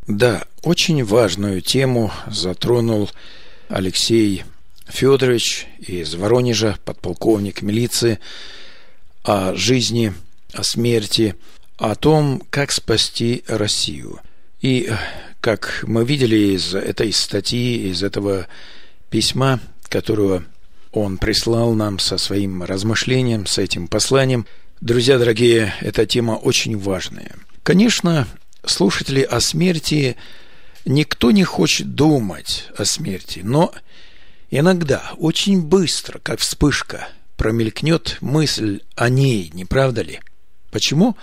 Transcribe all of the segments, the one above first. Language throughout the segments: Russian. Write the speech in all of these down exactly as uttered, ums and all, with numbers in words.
Да, очень важную тему затронул Алексей Федорович из Воронежа, подполковник милиции, о жизни, о смерти, о том, как спасти Россию. И, как мы видели из этой статьи, из этого письма, которое он прислал нам со своим размышлением, с этим посланием, друзья дорогие, эта тема очень важная. Конечно, слушатели, о смерти никто не хочет думать о смерти, но иногда, очень быстро, как вспышка, промелькнет мысль о ней, не правда ли? Почему?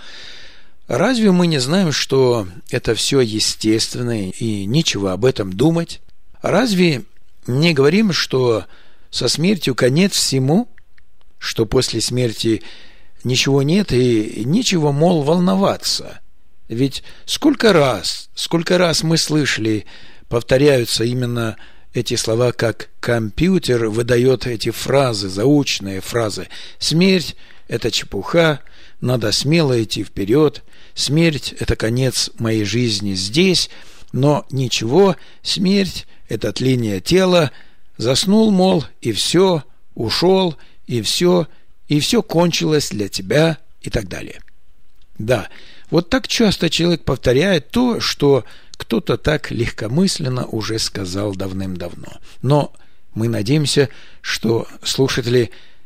Разве мы не знаем, что это все естественно и нечего об этом думать? Разве не говорим, что со смертью конец всему, что после смерти ничего нет и нечего, мол, волноваться? Ведь сколько раз, сколько раз мы слышали, повторяются именно эти слова, как компьютер выдает эти фразы, заученные фразы. Смерть – это чепуха, надо смело идти вперед. Смерть – это конец моей жизни здесь, но ничего, смерть – это тление тела. Заснул, мол, и все, ушел, и все, и все кончилось для тебя, и так далее. Да, вот так часто человек повторяет то, что кто-то так легкомысленно уже сказал давным-давно. Но мы надеемся, что слушатели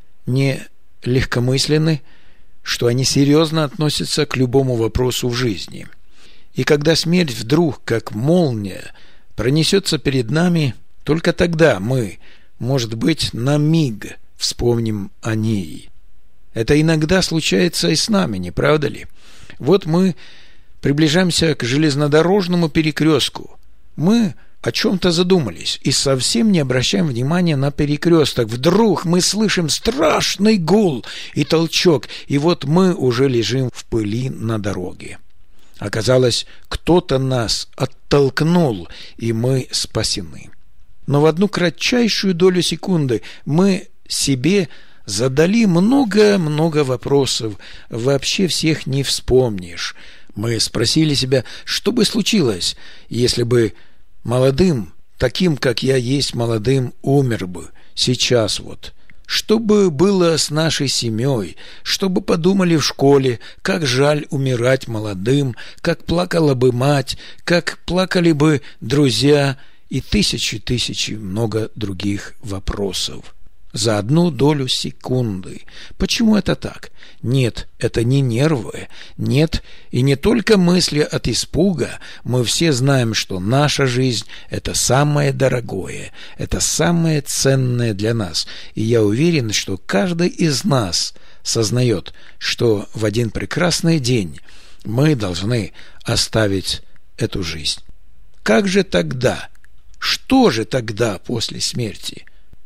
не легкомысленны, что они серьезно относятся к любому вопросу в жизни. И когда смерть вдруг, как молния, пронесется перед нами, только тогда мы, может быть, на миг вспомним о ней. Это иногда случается и с нами, не правда ли? Вот мы приближаемся к железнодорожному перекрестку. Мы о чем-то задумались и совсем не обращаем внимания на перекресток. Вдруг мы слышим страшный гул и толчок, и вот мы уже лежим в пыли на дороге. Оказалось, кто-то нас оттолкнул, и мы спасены. Но в одну кратчайшую долю секунды мы себе задали много-много вопросов, вообще всех не вспомнишь. Мы спросили себя, что бы случилось, если бы молодым, таким, как я есть молодым, умер бы сейчас вот. Что бы было с нашей семьей, что бы подумали в школе, как жаль умирать молодым, как плакала бы мать, как плакали бы друзья и тысячи-тысячи много других вопросов. За одну долю секунды. Почему это так? Нет, это не нервы. Нет, и не только мысли от испуга. Мы все знаем, что наша жизнь – это самое дорогое, это самое ценное для нас. И я уверен, что каждый из нас сознает, что в один прекрасный день мы должны оставить эту жизнь. Как же тогда? Что же тогда после смерти?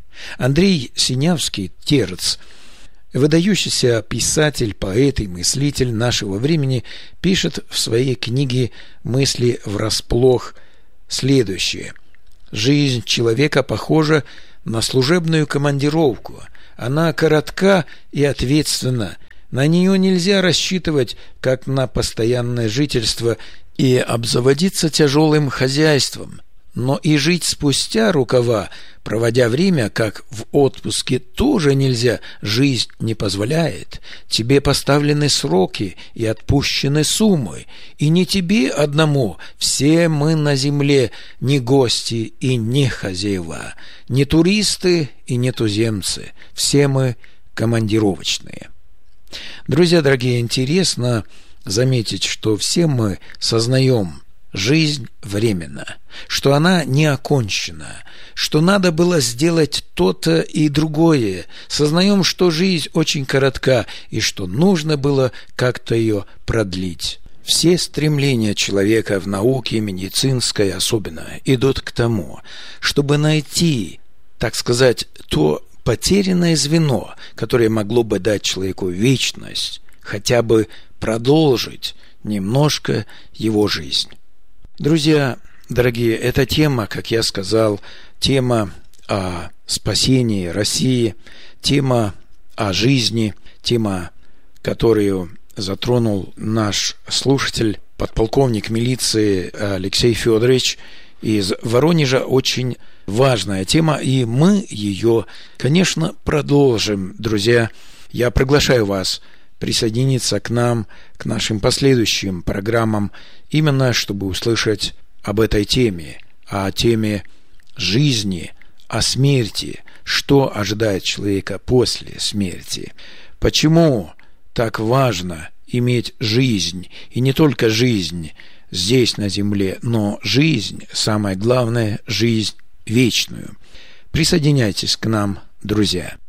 Андрей Синявский, Терц, выдающийся писатель, поэт и мыслитель нашего времени, пишет в своей книге «Мысли врасплох» следующее. «Жизнь человека похожа на служебную командировку. Она коротка и ответственна. На нее нельзя рассчитывать, как на постоянное жительство, и обзаводиться тяжелым хозяйством. Но и жить спустя рукава, проводя время, как в отпуске, тоже нельзя, жизнь не позволяет. Тебе поставлены сроки и отпущены суммы, и не тебе одному, все мы на земле не гости и не хозяева, не туристы и не туземцы, все мы командировочные». Друзья дорогие, интересно заметить, что все мы сознаем, жизнь временна, что она не окончена, что надо было сделать то-то и другое. Сознаем, что жизнь очень коротка и что нужно было как-то ее продлить. Все стремления человека в науке, медицинской особенно, идут к тому, чтобы найти, так сказать, то потерянное звено, которое могло бы дать человеку вечность, хотя бы продолжить немножко его жизнь. Друзья дорогие, эта тема, как я сказал, тема о спасении России, тема о жизни, тема, которую затронул наш слушатель, подполковник милиции Алексей Федорович из Воронежа. Очень важная тема, и мы ее, конечно, продолжим. Друзья, я приглашаю вас присоединиться к нам, к нашим последующим программам, именно чтобы услышать об этой теме, о теме жизни, о смерти, что ожидает человека после смерти. Почему так важно иметь жизнь, и не только жизнь здесь на земле, но жизнь, самое главное, жизнь вечную. Присоединяйтесь к нам, друзья.